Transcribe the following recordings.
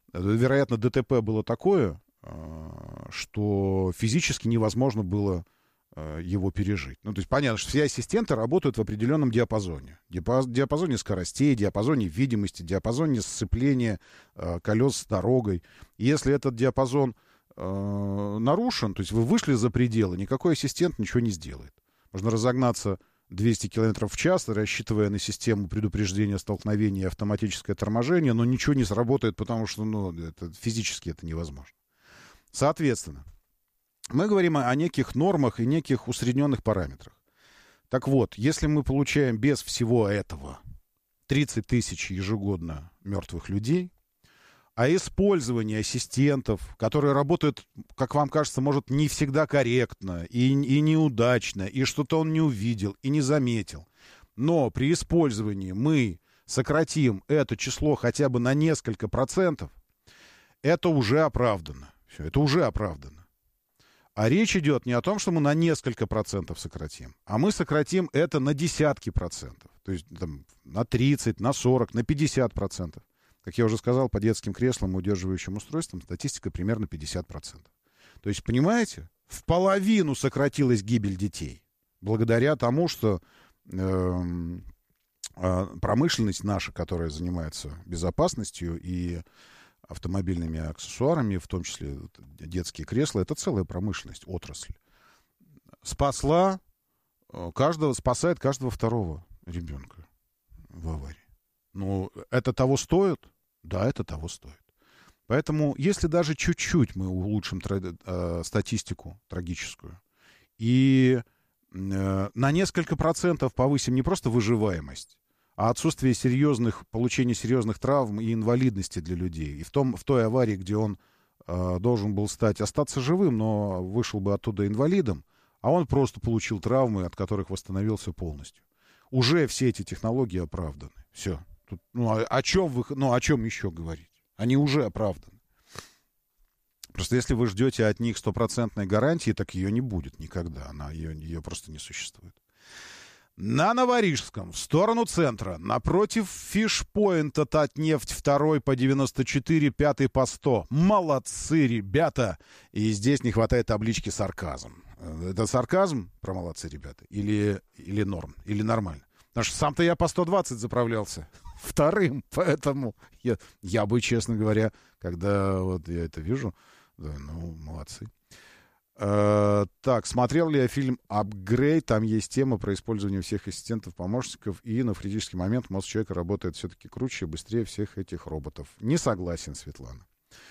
Вероятно, ДТП было такое, что физически невозможно было его пережить. Ну, то есть понятно, что все ассистенты работают в определенном диапазоне. Диапазоне скоростей, диапазоне видимости, диапазоне сцепления колес с дорогой. И если этот диапазон нарушен, то есть вы вышли за пределы, никакой ассистент ничего не сделает. Можно разогнаться 200 км в час, рассчитывая на систему предупреждения столкновения и автоматическое торможение, но ничего не сработает, потому что физически это невозможно. Соответственно, мы говорим о неких нормах и неких усредненных параметрах. Так вот, если мы получаем без всего этого 30 тысяч ежегодно мертвых людей, а использование ассистентов, которые работают, как вам кажется, может, не всегда корректно и неудачно, и что-то он не увидел и не заметил, но при использовании мы сократим это число хотя бы на несколько процентов, это уже оправдано. Все, это уже оправдано. А речь идет не о том, что мы на несколько процентов сократим, а мы сократим это на десятки процентов. То есть там, на 30, на 40, на 50 процентов. Как я уже сказал, по детским креслам и удерживающим устройствам статистика примерно 50%. То есть, понимаете, в половину сократилась гибель детей. Благодаря тому, что промышленность наша, которая занимается безопасностью и автомобильными аксессуарами, в том числе детские кресла, это целая промышленность, отрасль. Спасает каждого второго ребенка в аварии. Ну, это того стоит? Да, это того стоит. Поэтому, если даже чуть-чуть мы улучшим статистику трагическую и на несколько процентов повысим не просто выживаемость, а отсутствие получения серьезных травм и инвалидности для людей. И в той аварии, где он должен был остаться живым, но вышел бы оттуда инвалидом, а он просто получил травмы, от которых восстановился полностью. Уже все эти технологии оправданы. Все. Тут, о чем еще говорить? Они уже оправданы. Просто если вы ждете от них стопроцентной гарантии, так ее не будет никогда. Ее просто не существует. На Новорижском, в сторону центра, напротив фишпоинта Татнефть 2 по 94, 5 по 100. Молодцы, ребята! И здесь не хватает таблички «сарказм». Это сарказм про «молодцы, ребята»? Или норм? Или нормально? Потому что сам-то я по 120 заправлялся вторым, поэтому я бы, честно говоря, когда вот я это вижу, да, молодцы. Так, смотрел ли я фильм «Апгрейд», там есть тема про использование всех ассистентов, помощников, и на критический момент мозг человека работает все-таки круче и быстрее всех этих роботов. Не согласен, Светлана.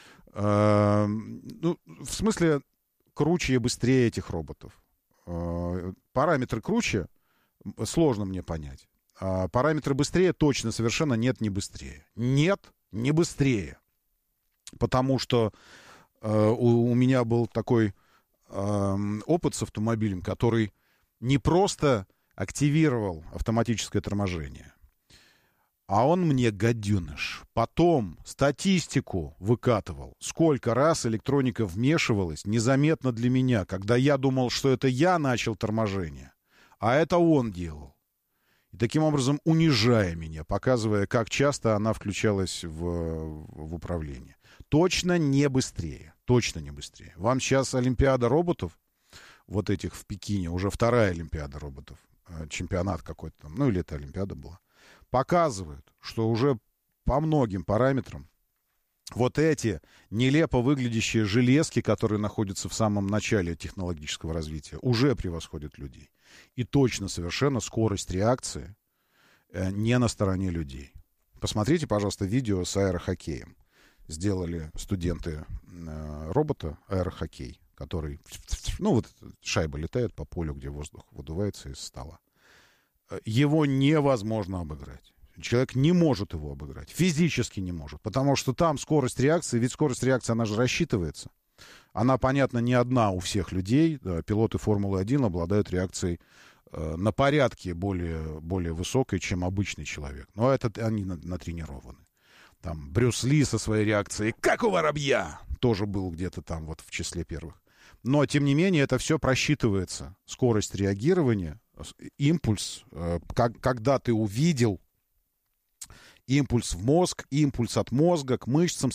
В смысле, круче и быстрее этих роботов. Параметры круче сложно мне понять. А параметры быстрее точно, совершенно нет, не быстрее. Нет, не быстрее. Потому что у меня был такой опыт с автомобилем, который не просто активировал автоматическое торможение, а он мне, гаденыш, потом статистику выкатывал, сколько раз электроника вмешивалась незаметно для меня, когда я думал, что это я начал торможение, а это он делал. И таким образом унижая меня, показывая, как часто она включалась в управление. Точно не быстрее. Точно не быстрее. Вам сейчас Олимпиада роботов, вот этих в Пекине, уже вторая Олимпиада роботов, чемпионат какой-то там, или это Олимпиада была, показывают, что уже по многим параметрам вот эти нелепо выглядящие железки, которые находятся в самом начале технологического развития, уже превосходят людей. И точно совершенно скорость реакции не на стороне людей. Посмотрите, пожалуйста, видео с аэрохоккеем. Сделали студенты робота аэрохоккей, который, шайба летает по полю, где воздух выдувается из стола. Его невозможно обыграть. Человек не может его обыграть. Физически не может. Потому что там скорость реакции, ведь скорость реакции, она же рассчитывается. Она, понятно, не одна у всех людей. Да, пилоты Формулы-1 обладают реакцией на порядке более высокой, чем обычный человек. Но это они натренированы. Там Брюс Ли со своей реакцией «Как у воробья!» тоже был где-то там вот в числе первых. Но, тем не менее, это все просчитывается. Скорость реагирования, импульс, когда ты увидел импульс в мозг, импульс от мозга к мышцам,